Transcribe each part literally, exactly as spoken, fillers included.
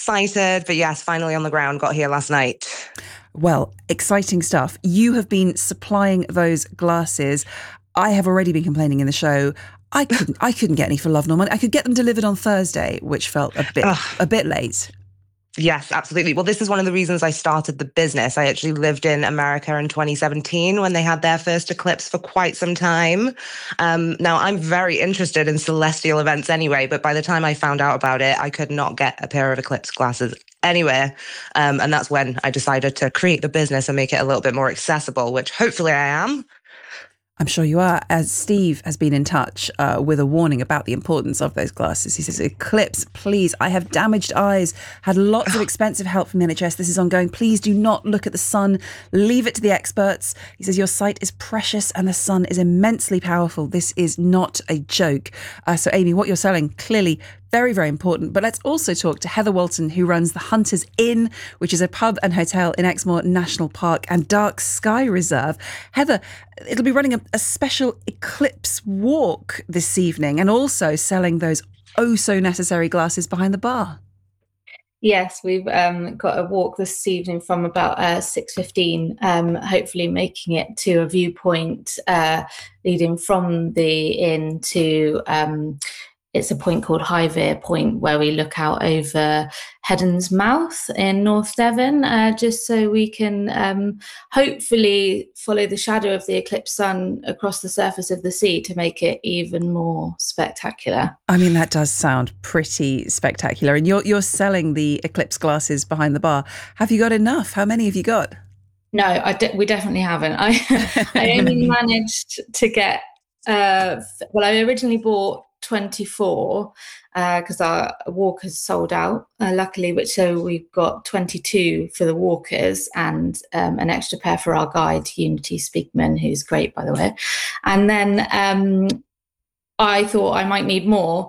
excited, but yes, finally on the ground, got here last night. Well, exciting stuff. You have been supplying those glasses. I have already been complaining in the show. I couldn't. I couldn't get any for love nor money. I could get them delivered on Thursday, which felt a bit Ugh. a bit late. Yes, absolutely. Well, this is one of the reasons I started the business. I actually lived in America in twenty seventeen when they had their first eclipse for quite some time. Um, now, I'm very interested in celestial events anyway, but by the time I found out about it, I could not get a pair of eclipse glasses anywhere. Um, and that's when I decided to create the business and make it a little bit more accessible, which hopefully I am. I'm sure you are, as Steve has been in touch uh, with a warning about the importance of those glasses. He says, Eclipse, please, I have damaged eyes, had lots of expensive help from the N H S. This is ongoing. Please do not look at the sun. Leave it to the experts. He says, your sight is precious and the sun is immensely powerful. This is not a joke. Uh, so, Amy, what you're selling, clearly very, very important. But let's also talk to Heather Walton, who runs the Hunters Inn, which is a pub and hotel in Exmoor National Park and Dark Sky Reserve. Heather, it'll be running a, a special eclipse walk this evening and also selling those oh so necessary glasses behind the bar. Yes, we've um, got a walk this evening from about uh, six fifteen, um, hopefully making it to a viewpoint uh, leading from the inn to... Um, It's a point called Highvere Point where we look out over Heddon's Mouth in North Devon, uh, just so we can um, hopefully follow the shadow of the eclipsed sun across the surface of the sea to make it even more spectacular. I mean, that does sound pretty spectacular. And you're you're selling the eclipse glasses behind the bar. Have you got enough? How many have you got? No, I de- we definitely haven't. I, I only managed to get, uh, well, I originally bought twenty-four because uh, our walk has sold out, uh, luckily, which so we've got twenty-two for the walkers and um, an extra pair for our guide, Unity Speakman, who's great, by the way. And then um, I thought I might need more.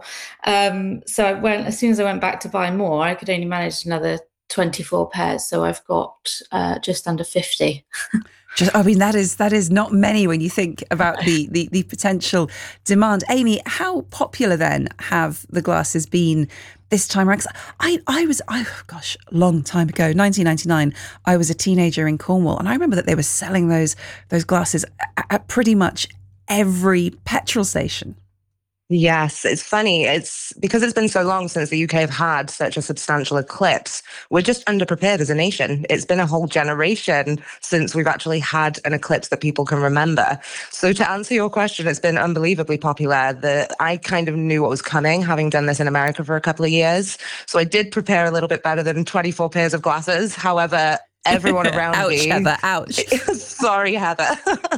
Um, so I went, as soon as I went back to buy more, I could only manage another twenty-four pairs. So I've got uh, just under fifty. Just, I mean, that is that is not many when you think about the, the, the potential demand. Amy, how popular then have the glasses been this time around? I, I was, I, gosh, a long time ago, nineteen ninety-nine, I was a teenager in Cornwall, and I remember that they were selling those those glasses at, at pretty much every petrol station. Yes, it's funny. It's because it's been so long since the U K have had such a substantial eclipse. We're just underprepared as a nation. It's been a whole generation since we've actually had an eclipse that people can remember. So to answer your question, it's been unbelievably popular. The, I kind of knew what was coming, having done this in America for a couple of years. So I did prepare a little bit better than twenty-four pairs of glasses. However, everyone around ouch, me. Heather, ouch. Sorry, Heather.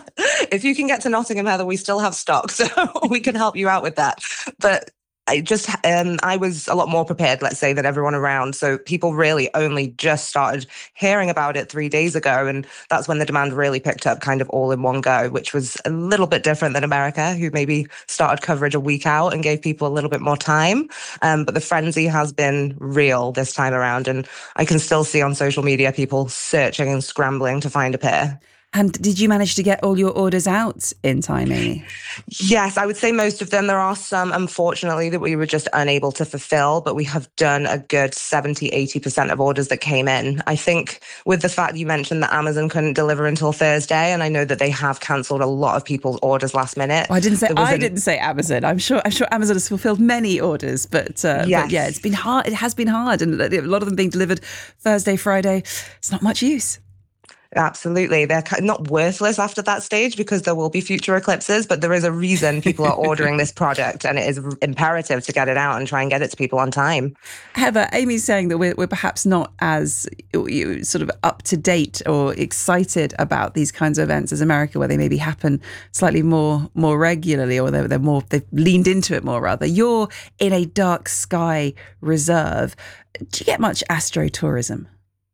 If you can get to Nottingham, Heather, we still have stock, so we can help you out with that. But I just, um, I was a lot more prepared, let's say, than everyone around. So people really only just started hearing about it three days ago. And that's when the demand really picked up kind of all in one go, which was a little bit different than America, who maybe started coverage a week out and gave people a little bit more time. Um, but the frenzy has been real this time around. And I can still see on social media people searching and scrambling to find a pair. And did you manage to get all your orders out in time, Amy? Yes, I would say most of them. There are some, unfortunately, that we were just unable to fulfill, but we have done a good seventy, eighty percent of orders that came in. I think with the fact you mentioned that Amazon couldn't deliver until Thursday, and I know that they have cancelled a lot of people's orders last minute. Well, I didn't say I an... didn't say Amazon. I'm sure I'm sure Amazon has fulfilled many orders, but, uh, yes. but yeah, it's been hard. It has been hard, and a lot of them being delivered Thursday, Friday. It's not much use. Absolutely. They're not worthless after that stage because there will be future eclipses, but there is a reason people are ordering this product, and it is imperative to get it out and try and get it to people on time. Heather, Amy's saying that we're, we're perhaps not as you, sort of up to date or excited about these kinds of events as America, where they maybe happen slightly more more regularly, or they're, they're more they've leaned into it more rather. You're in a dark sky reserve. Do you get much astrotourism?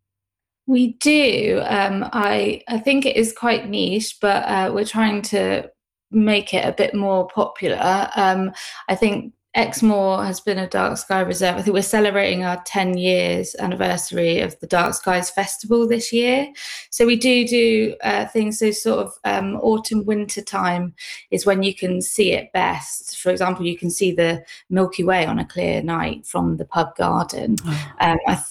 We do. Um, I I think it is quite niche, but uh, we're trying to make it a bit more popular. Um, I think Exmoor has been a dark sky reserve. I think we're celebrating our ten years anniversary of the Dark Skies Festival this year. So we do do uh, things, so sort of um, autumn, winter time is when you can see it best. For example, you can see the Milky Way on a clear night from the pub garden. Oh. Um, I